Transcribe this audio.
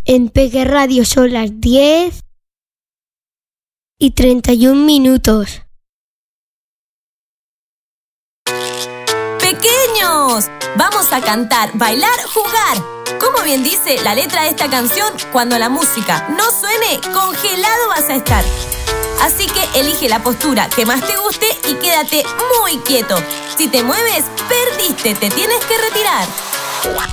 En Peque Radio son las 10:31. ¡Pequeños! Vamos a cantar, bailar, jugar. Como bien dice la letra de esta canción, cuando la música no suene, congelado vas a estar. Así que elige la postura que más te guste y quédate muy quieto. Si te mueves, perdiste, te tienes que retirar.